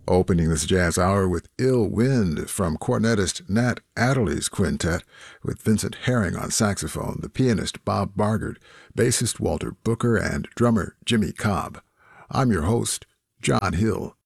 Opening this jazz hour with Ill Wind from cornetist Nat Adderley's quintet, with Vincent Herring on saxophone, the pianist Bob Bargard, bassist Walter Booker, and drummer Jimmy Cobb. I'm your host, John Hill.